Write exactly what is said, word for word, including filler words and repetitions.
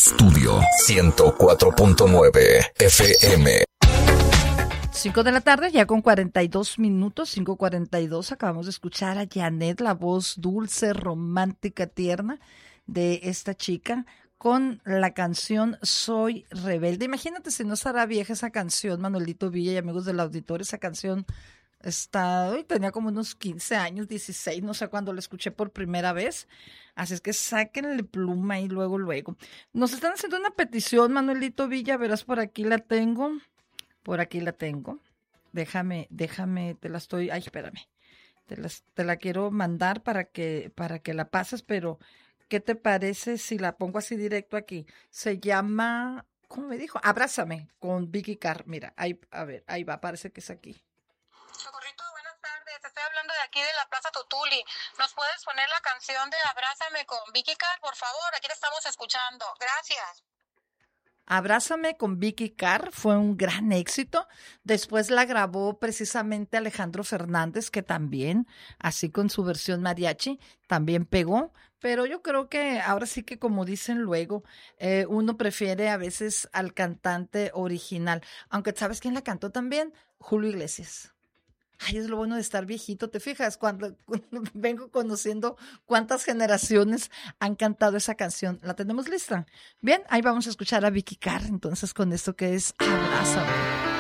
Estudio ciento cuatro punto nueve F M. Cinco de la tarde, ya con cuarenta y dos minutos, cinco cuarenta y dos, acabamos de escuchar a Janet, la voz dulce, romántica, tierna de esta chica, con la canción Soy Rebelde. Imagínate si no estará vieja esa canción, Manuelito Villa y amigos del auditorio, esa canción está, hoy tenía como unos quince años, dieciséis, no sé cuándo la escuché por primera vez, así es que sáquenle pluma y luego, luego. Nos están haciendo una petición, Manuelito Villa, verás, por aquí la tengo. Por aquí la tengo. Déjame, déjame, te la estoy, ay, espérame. Te, las, te la quiero mandar para que, para que la pases, pero ¿qué te parece si la pongo así directo aquí? Se llama, ¿cómo me dijo? Abrázame, con Vicky Carr. Mira, ahí, a ver, ahí va, parece que es aquí. Socorrito, buenas tardes. Estoy hablando de aquí de la Plaza Tutuli. ¿Nos puedes poner la canción de Abrázame con Vicky Carr, por favor? Aquí la estamos escuchando. Gracias. Abrázame con Vicky Carr fue un gran éxito. Después la grabó precisamente Alejandro Fernández, que también, así con su versión mariachi, también pegó. Pero yo creo que ahora sí que, como dicen luego, eh, uno prefiere a veces al cantante original. Aunque, ¿sabes quién la cantó también? Julio Iglesias. Ay, es lo bueno de estar viejito, ¿te fijas? Cuando, cuando vengo conociendo cuántas generaciones han cantado esa canción. ¿La tenemos lista? Bien, ahí vamos a escuchar a Vicky Carr, entonces, con esto que es Abrázame.